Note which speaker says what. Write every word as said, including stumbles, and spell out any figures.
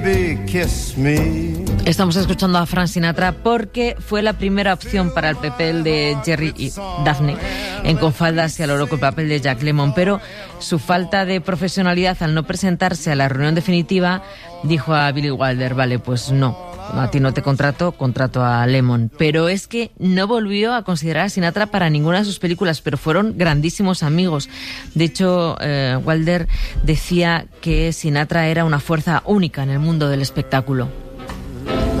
Speaker 1: Estamos escuchando a Frank Sinatra porque fue la primera opción para el papel de Jerry y Daphne en Con faldas y a lo loco, el papel de Jack Lemmon, pero su falta de profesionalidad al no presentarse a la reunión definitiva dijo a Billy Wilder, vale, pues no, a ti no te contrato, contrato a Lemmon. Pero es que no volvió a considerar a Sinatra para ninguna de sus películas, pero fueron grandísimos amigos. De hecho, eh, Wilder decía que Sinatra era una fuerza única en el mundo del espectáculo.